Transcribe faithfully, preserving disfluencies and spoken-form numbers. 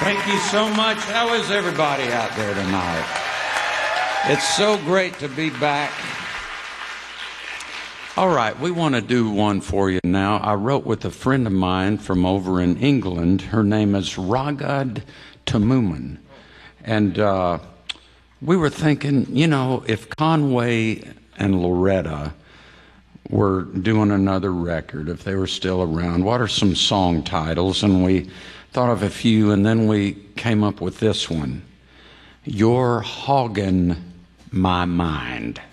Thank you so much. How is everybody out there tonight? It's so great to be back. All right, we want to do one for you now. I wrote with a friend of mine from over in England. Her name is Ragad Tamuman. And uh, we were thinking, you know, if Conway and Loretta were doing another record, if they were still around, what are some song titles? And we thought of a few, and then we came up with this one, You're Hoggin' My Mind.